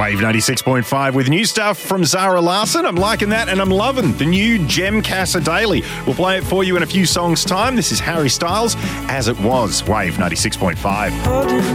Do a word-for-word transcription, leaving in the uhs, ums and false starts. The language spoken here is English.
Wave ninety-six point five with new stuff from Zara Larsson. I'm liking that, and I'm loving the new Gem Casa Daily. We'll play it for you in a few songs' time. This is Harry Styles, As It Was, Wave ninety-six point five.